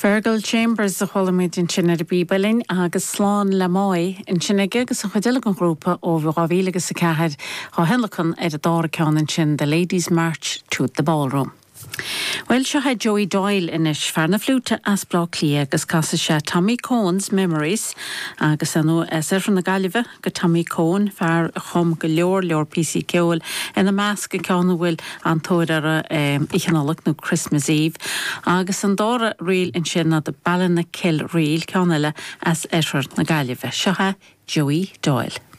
Fergal Chambers a cholamid in sin ar Bíbalinn agus sláán le máid in sin agus a chuideach an grúpa ó bhrábhílagus sa ceathair á henlachan ar a dára ceann in sin the Ladies' March to the Ballroom. Well, se had Joey Doyle inis fearna flúte as blá clia agus casa se Tommy Cohen's Memories agus anú fan na Gaillimhe go Tommy Cohen fear chum go leor PC ceol in the mask ceanna bhfuil an tóir ichanolach nó Christmas Eve agus an dára riil in sin na de Ballina Kill riil ceanile as na Gaillimhe. Se ha Joey Doyle.